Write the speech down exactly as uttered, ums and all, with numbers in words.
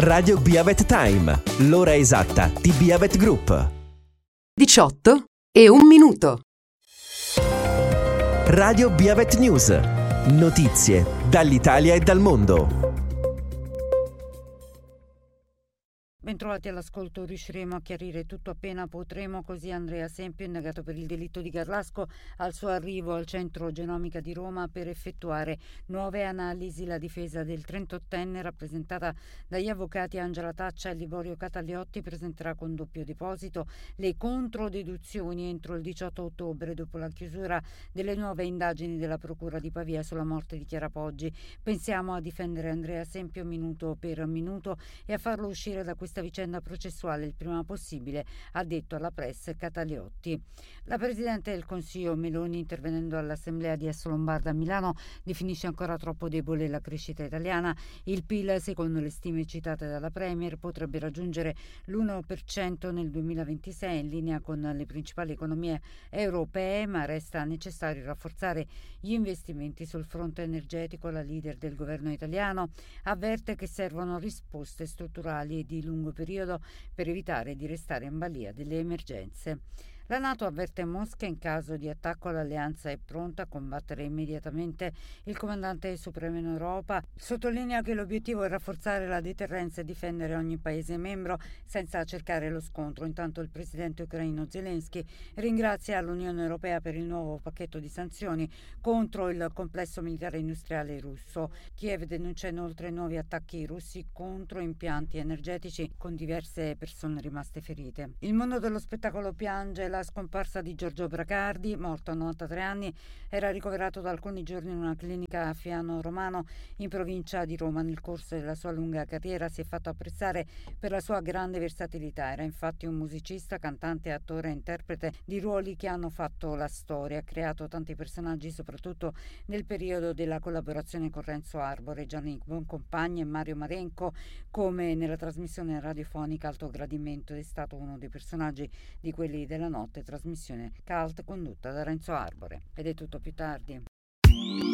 Radio Biavet Time, l'ora esatta di Biavet Group. diciotto e un minuto. Radio Biavet News, notizie dall'Italia e dal mondo. Bentrovati all'ascolto, riusciremo a chiarire tutto appena potremo, così Andrea Sempio, indagato per il delitto di Garlasco, al suo arrivo al centro genomica di Roma per effettuare nuove analisi. La difesa del trentottenne, rappresentata dagli avvocati Angela Taccia e Liborio Cataliotti, presenterà con doppio deposito le controdeduzioni entro il diciotto ottobre, dopo la chiusura delle nuove indagini della Procura di Pavia sulla morte di Chiara Poggi. Pensiamo a difendere Andrea Sempio minuto per minuto e a farlo uscire da questa vicenda processuale il prima possibile, ha detto alla press Cataliotti. La Presidente del Consiglio Meloni, intervenendo all'Assemblea di Esso Lombarda a Milano, definisce ancora troppo debole la crescita italiana. Il P I L, secondo le stime citate dalla Premier, potrebbe raggiungere l'uno per cento nel duemilaventisei, in linea con le principali economie europee, ma resta necessario rafforzare gli investimenti sul fronte energetico. La leader del governo italiano avverte che servono risposte strutturali e di lungo periodo per evitare di restare in balia delle emergenze. La NATO avverte Mosca: in caso di attacco l'alleanza è pronta a combattere immediatamente. Il comandante supremo in Europa sottolinea che l'obiettivo è rafforzare la deterrenza e difendere ogni paese membro senza cercare lo scontro. Intanto il presidente ucraino Zelensky ringrazia l'Unione Europea per il nuovo pacchetto di sanzioni contro il complesso militare industriale russo. Kiev denuncia inoltre nuovi attacchi russi contro impianti energetici, con diverse persone rimaste ferite. Il mondo dello spettacolo piange la scomparsa di Giorgio Bracardi, morto a novantatré anni. Era ricoverato da alcuni giorni in una clinica a Fiano Romano, in provincia di Roma. Nel corso della sua lunga carriera si è fatto apprezzare per la sua grande versatilità. Era infatti un musicista, cantante, attore e interprete di ruoli che hanno fatto la storia. Ha creato tanti personaggi, soprattutto nel periodo della collaborazione con Renzo Arbore, Gianni Boncompagni e Mario Marenco, come nella trasmissione radiofonica Alto Gradimento. È stato uno dei personaggi di Quelli della Notte, trasmissione cult condotta da Renzo Arbore. Ed è tutto, più tardi.